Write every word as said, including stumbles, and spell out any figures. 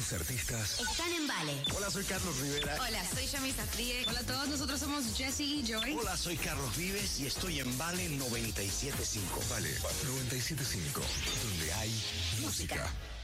Los artistas están en Vale. Hola, soy Carlos Rivera. Hola, soy Yami Safrie. Hola a todos, nosotros somos Jessie y Joy. Hola, soy Carlos Vives y estoy en Vale noventa y siete punto cinco. Vale noventa y siete punto cinco, donde hay música.